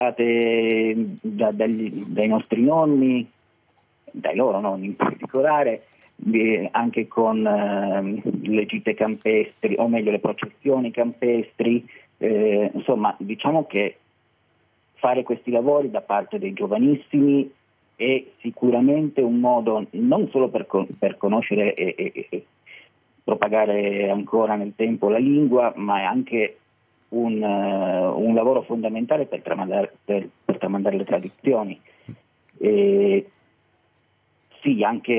dai nostri nonni, dai loro nonni in particolare, anche con le gite campestri, o meglio le processioni campestri, insomma diciamo che fare questi lavori da parte dei giovanissimi è sicuramente un modo non solo per conoscere e propagare ancora nel tempo la lingua, ma è anche un lavoro fondamentale per tramandare le tradizioni. Sì, anche